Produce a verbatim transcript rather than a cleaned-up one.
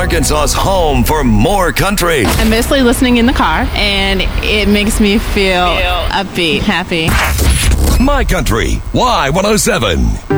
Arkansas's home for more country. I'm mostly listening in the car, and it makes me feel upbeat, happy. My Country, Y one oh seven.